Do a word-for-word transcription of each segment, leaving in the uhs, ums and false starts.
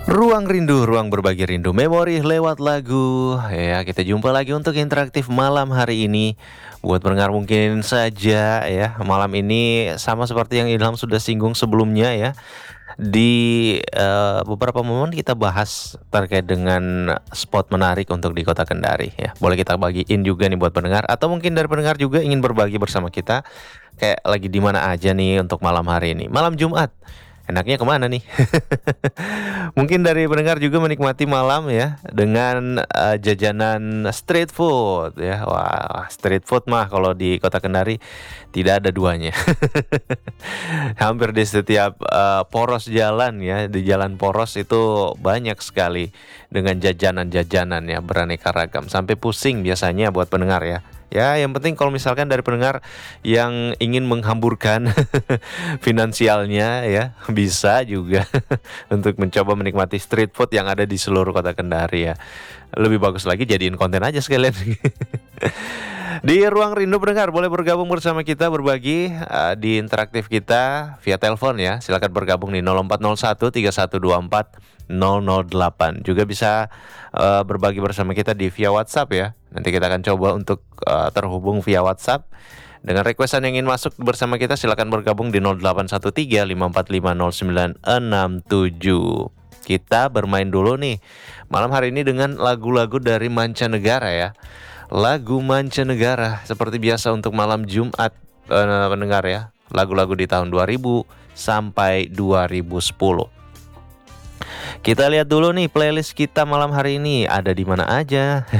Ruang rindu, ruang berbagi rindu, memori lewat lagu. Ya, kita jumpa lagi untuk interaktif malam hari ini. Buat pendengar mungkin saja ya, malam ini sama seperti yang Ilham sudah singgung sebelumnya ya. Di eh, beberapa momen kita bahas terkait dengan spot menarik untuk di Kota Kendari ya. Boleh kita bagiin juga nih buat pendengar, atau mungkin dari pendengar juga ingin berbagi bersama kita kayak lagi di mana aja nih untuk malam hari ini. Malam Jumat. Enaknya kemana nih? Mungkin dari pendengar juga menikmati malam ya dengan uh, jajanan street food ya. Wah, street food mah kalau di Kota Kendari tidak ada duanya. Hampir di setiap uh, poros jalan ya, di jalan poros itu banyak sekali dengan jajanan-jajanan ya, beraneka ragam. Sampai pusing biasanya buat pendengar ya. Ya, yang penting kalau misalkan dari pendengar yang ingin menghamburkan finansialnya ya, bisa juga untuk mencoba menikmati street food yang ada di seluruh Kota Kendari ya. Lebih bagus lagi jadiin konten aja sekalian. Di ruang rindu pendengar boleh bergabung bersama kita, berbagi uh, di interaktif kita via telepon ya. Silakan bergabung di nol empat nol satu tiga satu dua empat nol nol delapan. Juga bisa uh, berbagi bersama kita di via WhatsApp ya. Nanti kita akan coba untuk uh, terhubung via WhatsApp. Dengan requestan yang ingin masuk bersama kita, silakan bergabung di nol delapan satu tiga lima empat lima nol sembilan enam tujuh. Kita bermain dulu nih malam hari ini dengan lagu-lagu dari mancanegara ya. Lagu mancanegara seperti biasa untuk malam Jumat eh, pendengar ya. Lagu-lagu di tahun dua ribu sampai dua ribu sepuluh. Kita lihat dulu nih playlist kita malam hari ini ada di mana aja.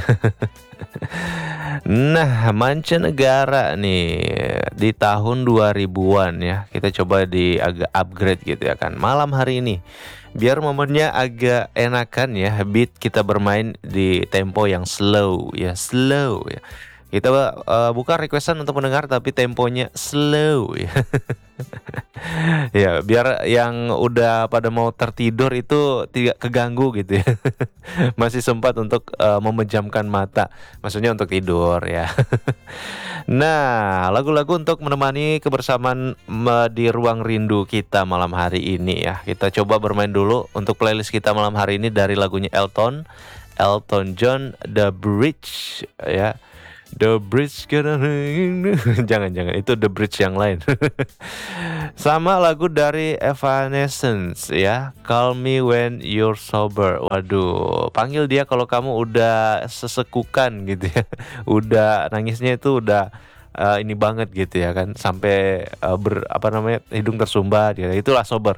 Nah, mancanegara nih di tahun dua ribuan ya. Kita coba di agak upgrade gitu ya kan. Malam hari ini biar momennya agak enakan ya, beat kita bermain di tempo yang slow ya, slow ya. Kita uh, buka requestan untuk mendengar tapi temponya slow ya. Ya, biar yang udah pada mau tertidur itu tidak keganggu gitu ya. Masih sempat untuk uh, memejamkan mata. Maksudnya untuk tidur ya. Nah, lagu-lagu untuk menemani kebersamaan uh, di ruang rindu kita malam hari ini ya. Kita coba bermain dulu untuk playlist kita malam hari ini dari lagunya Elton, Elton John, The Bridge ya. The Bridge gonna jangan-jangan itu The Bridge yang lain. Sama lagu dari Evanescence ya, Call Me When You're Sober. Waduh, panggil dia kalau kamu udah sesekukan gitu ya. Udah nangisnya itu udah uh, ini banget gitu ya kan, sampai uh, ber apa namanya hidung tersumbat ya. Itulah sober.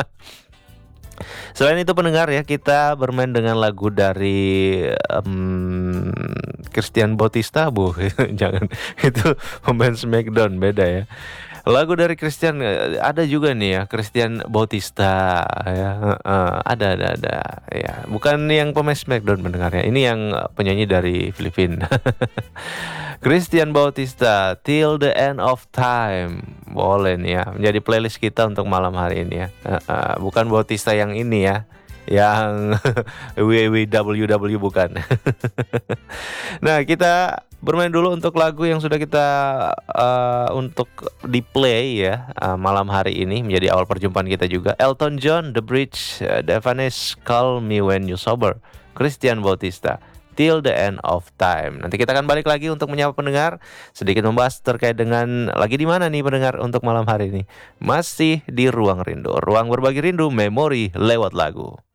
Selain itu pendengar ya, kita bermain dengan lagu dari um, Christian Bautista, bu, jangan, itu pemain Smackdown, beda ya. Lagu dari Christian ada juga nih ya, Christian Bautista ya, uh, ada ada ada ya, bukan yang pemain Smackdown pendengar ya, ini yang penyanyi dari Filipina. Christian Bautista, Till the End of Time. Boleh nih ya, menjadi playlist kita untuk malam hari ini ya. uh, uh, Bukan Bautista yang ini ya, yang W W W W bukan. Nah, kita bermain dulu untuk lagu yang sudah kita uh, untuk di play ya uh, malam hari ini, menjadi awal perjumpaan kita juga. Elton John, The Bridge, uh, Evanescence, Call Me When You Sober, Christian Bautista, Till the End of Time. Nanti kita akan balik lagi untuk menyapa pendengar, sedikit membahas terkait dengan lagi di mana nih pendengar untuk malam hari ini. Masih di Ruang Rindu, ruang berbagi rindu, memori lewat lagu.